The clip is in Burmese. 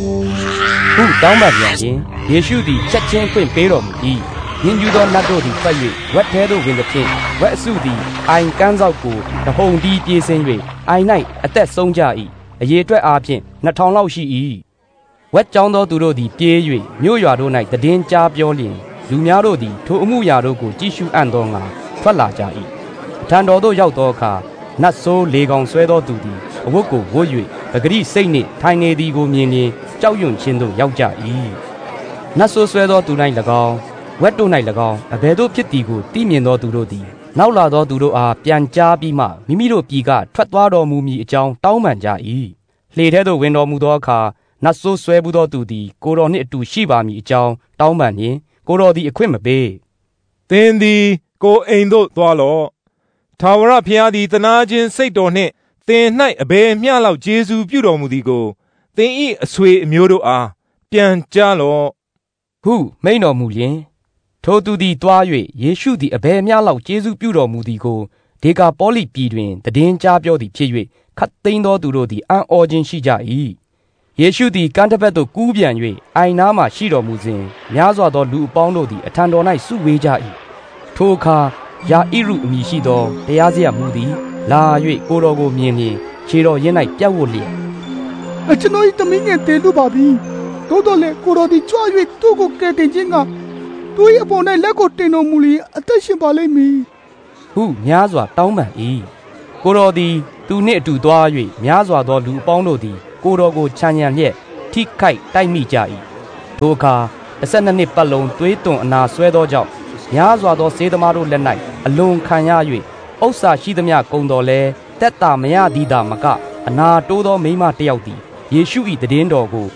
ဟုတောင်းပန်ပြန်ရင်ယေရှုသည်ချက်ချင်းခွင့်ပေးတော်မူ၏ယဉ်ကျေးသောနတ်တို့သည်ပတ်၍ဝက်ထဲသို့ဝင်သဖြင့်ဝက်အစုသည်အိုင်ကန်းဆောက်ကိုတဟုန်တီးပြေးဆင်း၍အိုင်၌အသက်ဆုံးကြ၏အရေအတွက်အားဖြင့်2000လောက်ရှိ၏ဝက်ကြောင်းသောသူတို့သည်ပြေး၍မြို့ရွာတို့၌တည်င်းကြားပြောလျင်လူများတို့သည်ထိုအမှုရာတို့ကိုကြည့်ရှုအံ့သောငါထွက်လာကြ၏အထံတော်သို့ရောက်သောအခါနတ်ဆိုးလေကောင်ဆွဲသောသူသည်အဝတ်ကိုဝတ်၍ပဂရိစိတ်နှင့်ထိုင်နေသည်ကိုမြင်လျင်ကြောက်ရွံ့ခြင်းသို့ရောက်ကြ၏နတ်ဆိုးဆွဲသောသူ၌၎င်းဝက်တို့၌၎င်းအဘယ်သို့ဖြစ်သည်ကိုသိမြင်သောသူတို့သည်နောက်လာသောသူတို့အားပြန်ကြားပြီးမှမိမိတို့ပြည်ကထွက်သွားတော်မူမည်အကြောင်းတောင်းပန်ကြ၏လှေထဲသို့ဝင်တော်မူသောအခါနတ်ဆိုးဆွဲဘူးသောသူသည်ကိုတော်နှင့်အတူရှိပါမည်အကြောင်းတောင်းပန်လျင်ကိုတော်သည်အခွင့်မပေးသင်သည်ကိုအိမ်သို့သွားလော့ထာဝရဘုရားသည်သနာခြင်းစိတ်တော်နှင့်သင်၌အဘယ်မျှလောက်ကျေးဇူးပြုတော်မူသည်ကိုသင်၏အဆွေအမျိုးတို့အားပြန်ကြားလော့ဟုမိန့်တော်မူလျင်ထိုသူသည်တွား၍ယေရှုသည်အဘယ်မျှလောက်ကျေးဇူးပြုတော်မူသည်ကိုဒေကာပေါလိပြည်တွင်တည်င်းကြားပြောသည်ဖြစ်၍ခတ်သိမ်းသောသူတို့သည်အံ့ဩခြင်းရှိကြ၏ယေရှုသည်ကမ်းတစ်ဖက်သို့ကူးပြန်၍အိုင်နားမှရှိတော်မူစဉ်များစွာသောလူအပေါင်းတို့သည်အထံတော်၌စုဝေးကြ၏ထိုအခါယာဣရုအမည်ရှိသောတရားစရပ်မှူးသည်လာ၍ကိုတော်ကိုမြင်လျင်ခြေတော်ရင်း၌ပြတ်ဝတ်လျက်ကျွန်တော်၏တမင်းငယ်တည်လို့ပါပြီသို့တော်လည်းကိုတော်သည်ကြွ၍သူ့ကိုကယ်တင်ခြင်းကသူ၏အပေါ်၌လက်ကိုတင်တော်မူလျင်အသက်ရှင်ပါလိမ့်မည်ဟုများစွာတောင်းပန်၏ကိုတော်သည်သူနှင့်အတူသွား၍များစွာသောလူအပေါင်းတို့သည်ကိုတော်ကိုခြံရံလျက်ထိခိုက်တိုက်မိကြ၏ထိုအခါ12နှစ်ပတ်လုံးသွေးသွန်အနာဆွဲသောကြောင့်များစွာသောစေသမားတို့လက်၌အလွန်ခံရ၍ဥစ္စာရှိသမျှကုန်တော်လဲတက်တာမရသည်သာမကအနာတိုးသောမိန်းမတစ်ယောက်သည်ယေရှု၏တည်င်းတော်ကို